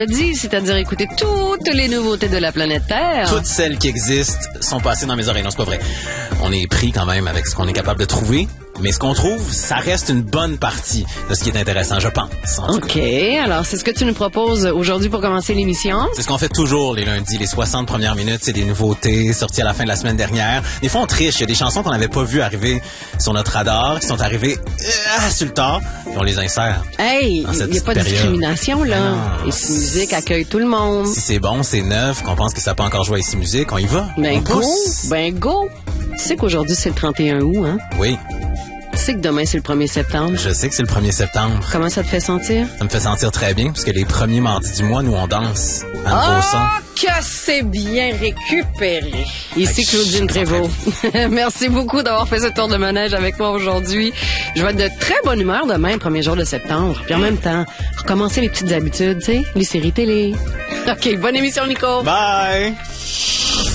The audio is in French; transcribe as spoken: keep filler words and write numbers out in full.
Dit, c'est-à-dire écouter toutes les nouveautés de la planète Terre. Toutes celles qui existent sont passées dans mes oreilles. Non, c'est pas vrai. On est pris quand même avec ce qu'on est capable de trouver. Mais ce qu'on trouve, ça reste une bonne partie de ce qui est intéressant, je pense. OK. Alors, c'est ce que tu nous proposes aujourd'hui pour commencer l'émission? C'est ce qu'on fait toujours les lundis. Les soixante premières minutes, c'est des nouveautés sorties à la fin de la semaine dernière. Des fois, on triche. Il y a des chansons qu'on n'avait pas vues arriver sur notre radar, qui sont arrivées euh, sur le tard, et on les insère. Hey, il n'y a pas de discrimination, là. Non. Ici Musique accueille tout le monde. Si c'est bon, c'est neuf, qu'on pense que ça peut encore jouer à Ici Musique, on y va. Ben on go, pousse. ben go. Tu sais qu'aujourd'hui, c'est le trente et un août, hein? Oui. Tu sais que demain, c'est le premier septembre. Je sais que c'est le premier septembre. Comment ça te fait sentir? Ça me fait sentir très bien, parce que les premiers mardis du mois, nous, on danse à nouveau oh, son. que c'est bien récupéré. Ici Claudine Prévost. Merci beaucoup d'avoir fait ce tour de manège avec moi aujourd'hui. Je vais être de très bonne humeur demain, premier jour de septembre. Puis en même temps, recommencer les petites habitudes, tu sais, les séries télé. OK, bonne émission, Nico. Bye!